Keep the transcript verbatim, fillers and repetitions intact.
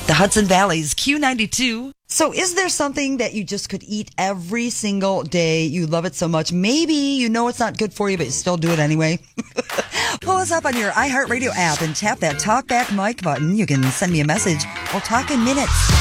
The Hudson Valley's Q ninety-two. So is there something that you just could eat every single day? You love it so much. Maybe you know it's not good for you, but you still do it anyway. Pull us up on your iHeartRadio app and tap that Talkback Mike button. You can send me a message. We'll talk in minutes.